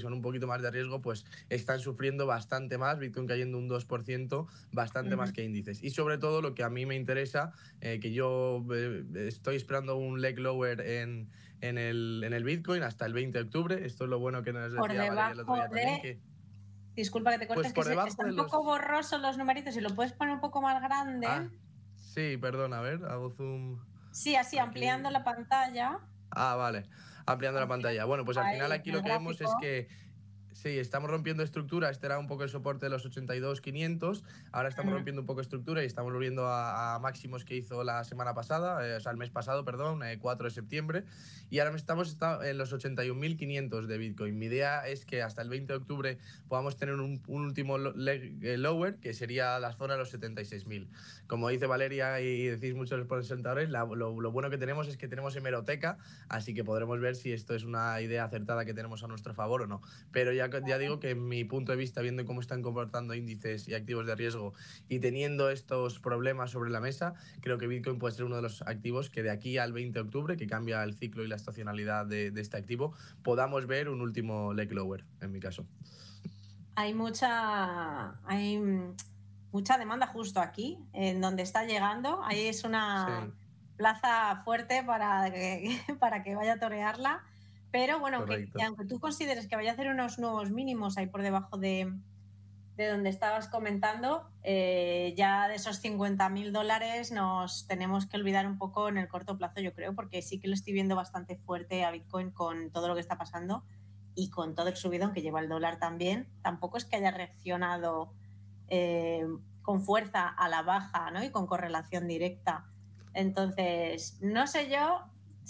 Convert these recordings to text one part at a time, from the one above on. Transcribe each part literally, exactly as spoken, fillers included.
son un poquito más de riesgo, pues están sufriendo bastante más, Bitcoin cayendo un dos por ciento, bastante Ujú. más que índices. Y sobre todo lo que a mí me interesa, eh, que yo eh, estoy esperando un leg lower en, en, el, en el Bitcoin hasta el veinte de octubre. Esto es lo bueno que nos Por decía Valeria el otro debajo día también, de... que Disculpa que te corte, pues es que por se- debajo está de un poco los... borroso los numeritos. Si lo puedes poner un poco más grande. Ah, sí, perdón, a ver, hago zoom Sí, así, aquí. ampliando la pantalla. Ah, vale, ampliando la Ampliando pantalla. Bueno, pues al final ahí aquí el lo que vemos es gráfico. que sí, estamos rompiendo estructura. Este era un poco el soporte de los ochenta y dos quinientos. Ahora estamos Ujú. rompiendo un poco estructura y estamos volviendo a, a máximos que hizo la semana pasada, eh, o sea, el mes pasado, perdón, eh, cuatro de septiembre. Y ahora estamos está en los ochenta y un mil quinientos de Bitcoin. Mi idea es que hasta el veinte de octubre podamos tener un, un último leg eh, lower, que sería la zona de los setenta y seis mil. Como dice Valeria y decís muchos presentadores, la, lo, lo bueno que tenemos es que tenemos hemeroteca, así que podremos ver si esto es una idea acertada que tenemos a nuestro favor o no. Pero ya, ya digo que en mi punto de vista, viendo cómo están comportando índices y activos de riesgo y teniendo estos problemas sobre la mesa, creo que Bitcoin puede ser uno de los activos que de aquí al veinte de octubre, que cambia el ciclo y la estacionalidad de, de este activo, podamos ver un último leg lower, en mi caso. Hay mucha, hay mm, mucha demanda justo aquí, en donde está llegando. Ahí es una Sí, plaza fuerte para que, para que vaya a torearla. Pero bueno, aunque, correcto. aunque tú consideres que vaya a hacer unos nuevos mínimos ahí por debajo de, de donde estabas comentando, eh, ya de esos cincuenta mil dólares nos tenemos que olvidar un poco en el corto plazo, yo creo, porque sí que lo estoy viendo bastante fuerte a Bitcoin con todo lo que está pasando y con todo el subidón que lleva el dólar también. Tampoco es que haya reaccionado eh, con fuerza a la baja, ¿no? Y con correlación directa. Entonces, no sé yo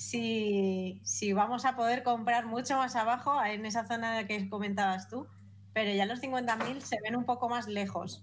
si, si vamos a poder comprar mucho más abajo, en esa zona que comentabas tú, pero ya los cincuenta mil se ven un poco más lejos.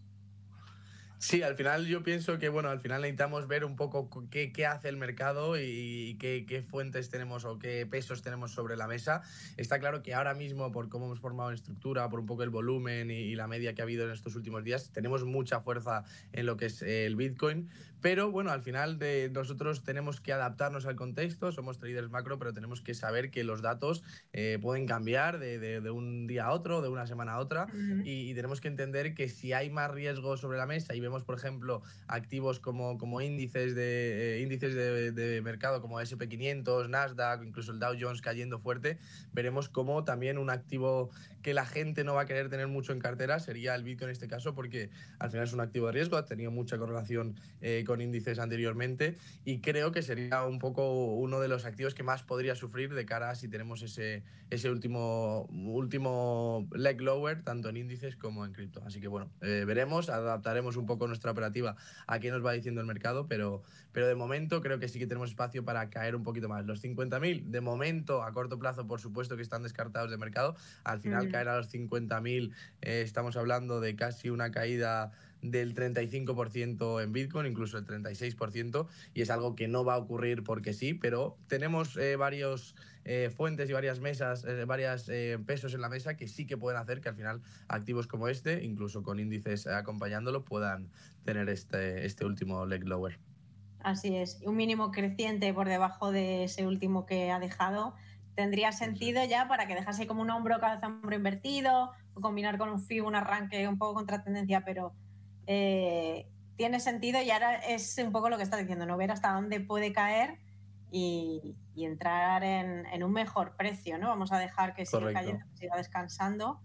Sí, al final yo pienso que, bueno, al final necesitamos ver un poco qué, qué hace el mercado y qué, qué fuentes tenemos o qué pesos tenemos sobre la mesa. Está claro que ahora mismo, por cómo hemos formado en estructura, por un poco el volumen y, y la media que ha habido en estos últimos días, tenemos mucha fuerza en lo que es el Bitcoin. Pero bueno, al final de nosotros tenemos que adaptarnos al contexto. Somos traders macro, pero tenemos que saber que los datos eh, pueden cambiar de, de, de un día a otro, de una semana a otra. Uh-huh. Y, y tenemos que entender que si hay más riesgo sobre la mesa y vemos, por ejemplo, activos como, como índices, de, eh, índices de, de mercado como ese and pe quinientos, Nasdaq, incluso el Dow Jones cayendo fuerte, veremos cómo también un activo que la gente no va a querer tener mucho en cartera sería el Bitcoin en este caso, porque al final es un activo de riesgo, ha tenido mucha correlación eh, con índices anteriormente y creo que sería un poco uno de los activos que más podría sufrir de cara a si tenemos ese, ese último, último leg lower, tanto en índices como en cripto. Así que bueno, eh, veremos, adaptaremos un poco nuestra operativa a qué nos va diciendo el mercado, pero, pero de momento creo que sí que tenemos espacio para caer un poquito más. Los cincuenta mil, de momento, a corto plazo, por supuesto que están descartados de mercado. Al final, Uh-huh. caer a los cincuenta mil, eh, estamos hablando de casi una caída del treinta y cinco por ciento en Bitcoin, incluso el treinta y seis por ciento, y es algo que no va a ocurrir porque sí, pero tenemos eh, varios eh, fuentes y varias mesas, eh, varios eh, pesos en la mesa que sí que pueden hacer que al final activos como este, incluso con índices eh, acompañándolo, puedan tener este, este último leg lower. Así es, un mínimo creciente por debajo de ese último que ha dejado tendría Eso sentido es. ya para que dejase como un hombro, cabeza, hombro invertido, o combinar con un F I B, un arranque un poco contra tendencia, pero eh, tiene sentido y ahora es un poco lo que está diciendo, ¿no? Ver hasta dónde puede caer y, y entrar en, en un mejor precio, ¿no? Vamos a dejar que siga cayendo, Correcto. que siga descansando,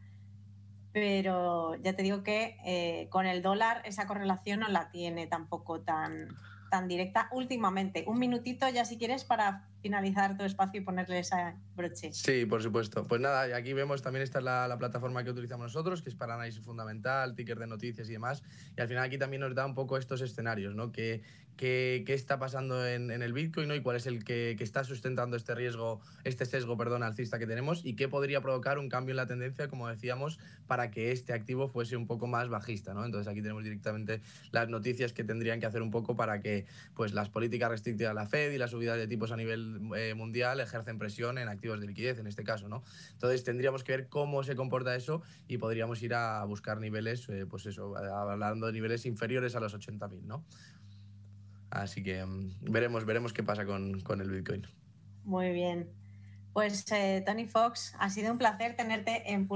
pero ya te digo que eh, con el dólar esa correlación no la tiene tampoco tan, tan directa últimamente. Un minutito ya si quieres para finalizar tu espacio y ponerle ese broche. Sí, por supuesto. Pues nada, y aquí vemos también esta es la, la plataforma que utilizamos nosotros, que es para análisis fundamental, ticker de noticias y demás. Y al final aquí también nos da un poco estos escenarios, ¿no? ¿Qué, qué, qué está pasando en, en el Bitcoin, ¿no? Y cuál es el que, que está sustentando este riesgo, este sesgo, perdón, alcista que tenemos y qué podría provocar un cambio en la tendencia, como decíamos, para que este activo fuese un poco más bajista, ¿no? Entonces aquí tenemos directamente las noticias que tendrían que hacer un poco para que pues, las políticas restrictivas de la Fed y las subidas de tipos a nivel eh, mundial ejercen presión en activos de liquidez, en este caso, ¿no? Entonces tendríamos que ver cómo se comporta eso y podríamos ir a buscar niveles, eh, pues eso, hablando de niveles inferiores a los ochenta mil, ¿no? Así que um, veremos, veremos qué pasa con, con el Bitcoin. Muy bien. Pues eh, Tony Fox, ha sido un placer tenerte en